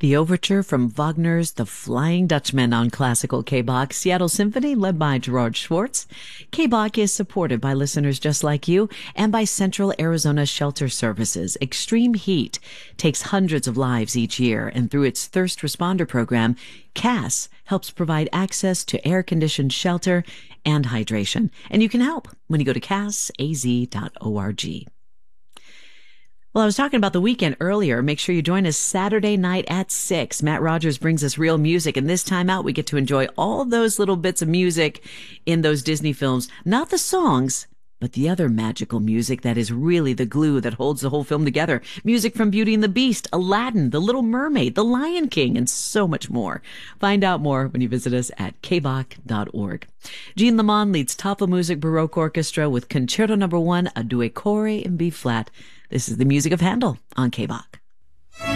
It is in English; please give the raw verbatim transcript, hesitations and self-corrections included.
The overture from Wagner's The Flying Dutchman on classical K-Bach Seattle Symphony, led by Gerard Schwartz. K-Bach is supported by listeners just like you and by Central Arizona Shelter Services. Extreme heat takes hundreds of lives each year, and through its thirst responder program, C A S helps provide access to air-conditioned shelter and hydration. And you can help when you go to cas a z dot org. Well, I was talking about the weekend earlier. Make sure you join us Saturday night at six. Matt Rogers brings us real music, and this time out, we get to enjoy all those little bits of music in those Disney films. Not the songs, but the other magical music that is really the glue that holds the whole film together. Music from Beauty and the Beast, Aladdin, The Little Mermaid, The Lion King, and so much more. Find out more when you visit us at k bach dot org. Jean Lamond leads Tafel Music Baroque Orchestra with Concerto Number One, A Due Core in B flat. This is the music of Handel on K-Bach.